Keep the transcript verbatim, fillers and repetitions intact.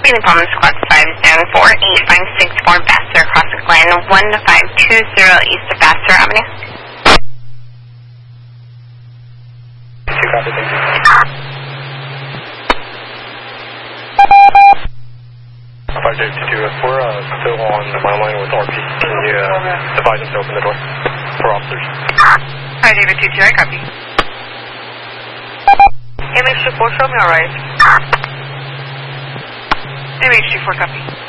Unit Palm Squad five zone four eight five six four Vassar Crossing Glen one five two zero east of Vassar Avenue. Two copy, thank you. five J two two, we're uh, still on the mile line with R P. Can you uh, advise them to open the door for officers? Hi, David two two, I copy. M H two four, show me alright. M H two four, copy.